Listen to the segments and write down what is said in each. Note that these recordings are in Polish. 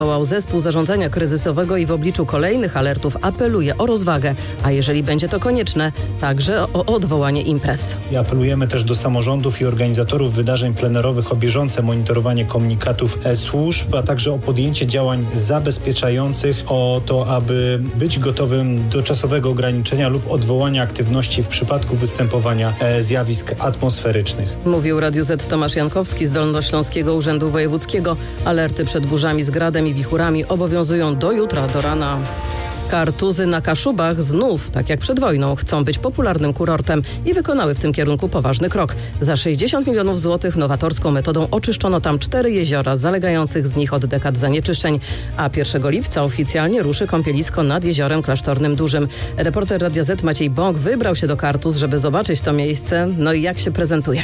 Powołał zespół zarządzania kryzysowego i w obliczu kolejnych alertów apeluje o rozwagę, a jeżeli będzie to konieczne, także o odwołanie imprez. I apelujemy też do samorządów i organizatorów wydarzeń plenerowych o bieżące monitorowanie komunikatów służb, a także o podjęcie działań zabezpieczających, o to, aby być gotowym do czasowego ograniczenia lub odwołania aktywności w przypadku występowania zjawisk atmosferycznych. Mówił Radiu Z Tomasz Jankowski z Dolnośląskiego Urzędu Wojewódzkiego. Alerty przed burzami z gradem i wichurami obowiązują do jutra, do rana. Kartuzy na Kaszubach znów, tak jak przed wojną, chcą być popularnym kurortem i wykonały w tym kierunku poważny krok. Za 60 milionów złotych nowatorską metodą oczyszczono tam 4 jeziora zalegających z nich od dekad zanieczyszczeń, a 1 lipca oficjalnie ruszy kąpielisko nad jeziorem Klasztornym Dużym. Reporter Radia Z Maciej Bąk wybrał się do Kartuz, żeby zobaczyć to miejsce. No i jak się prezentuje?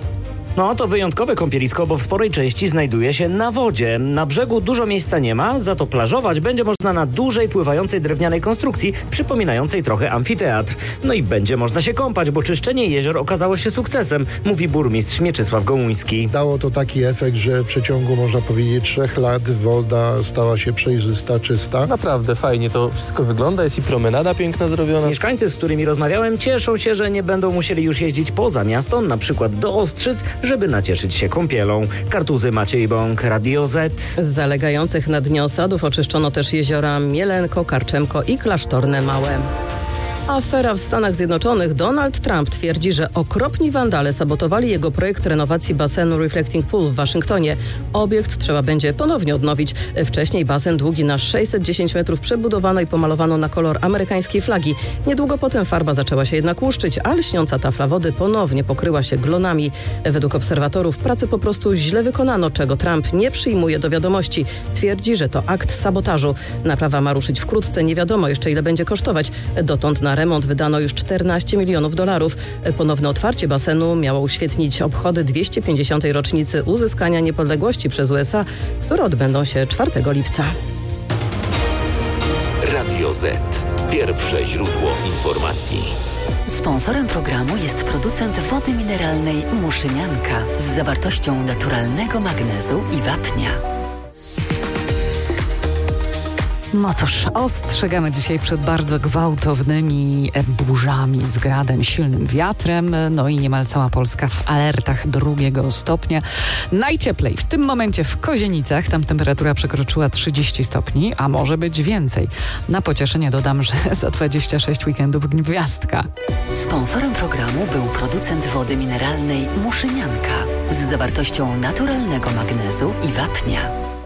No to wyjątkowe kąpielisko, bo w sporej części znajduje się na wodzie. Na brzegu dużo miejsca nie ma, za to plażować będzie można na dużej pływającej drewnianej konstrukcji, przypominającej trochę amfiteatr. No i będzie można się kąpać, bo czyszczenie jezior okazało się sukcesem, mówi burmistrz Mieczysław Gołuński. Dało to taki efekt, że w przeciągu, można powiedzieć, 3 lat woda stała się przejrzysta, czysta. Naprawdę fajnie to wszystko wygląda, jest i promenada piękna zrobiona. Mieszkańcy, z którymi rozmawiałem, cieszą się, że nie będą musieli już jeździć poza miasto, na przykład do Ostrzyc, żeby nacieszyć się kąpielą. Kartuzy, Maciej Bąk, Radio Z. Z zalegających na dnie osadów oczyszczono też jeziora Mielenko, Karczemko i Klasztorne Małe. Afera w Stanach Zjednoczonych. Donald Trump twierdzi, że okropni wandale sabotowali jego projekt renowacji basenu Reflecting Pool w Waszyngtonie. Obiekt trzeba będzie ponownie odnowić. Wcześniej basen długi na 610 metrów przebudowano i pomalowano na kolor amerykańskiej flagi. Niedługo potem farba zaczęła się jednak łuszczyć, a lśniąca tafla wody ponownie pokryła się glonami. Według obserwatorów pracę po prostu źle wykonano, czego Trump nie przyjmuje do wiadomości. Twierdzi, że to akt sabotażu. Naprawa ma ruszyć wkrótce, nie wiadomo jeszcze ile będzie kosztować. Dotąd na remont wydano już $14 milionów. Ponowne otwarcie basenu miało uświetnić obchody 250. rocznicy uzyskania niepodległości przez USA, które odbędą się 4 lipca. Radio Z. Pierwsze źródło informacji. Sponsorem programu jest producent wody mineralnej Muszynianka z zawartością naturalnego magnezu i wapnia. No cóż, ostrzegamy dzisiaj przed bardzo gwałtownymi burzami z gradem, silnym wiatrem, no i niemal cała Polska w alertach 2 stopnia. Najcieplej w tym momencie w Kozienicach, tam temperatura przekroczyła 30 stopni, a może być więcej. Na pocieszenie dodam, że za 26 weekendów gwiazdka. Sponsorem programu był producent wody mineralnej Muszynianka z zawartością naturalnego magnezu i wapnia.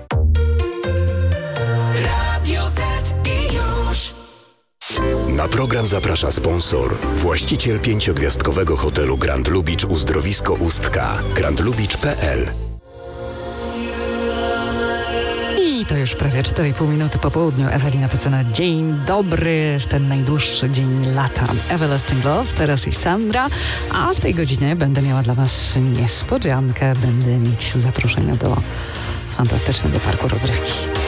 Na program zaprasza sponsor, właściciel 5-gwiazdkowego hotelu Grand Lubicz Uzdrowisko Ustka, grandlubicz.pl. I to już prawie 4,5 minuty po południu. Ewelina Pycena, dzień dobry, ten najdłuższy dzień lata. Everlasting Love, teraz i Sandra, a w tej godzinie będę miała dla Was niespodziankę, będę mieć zaproszenia do fantastycznego parku rozrywki.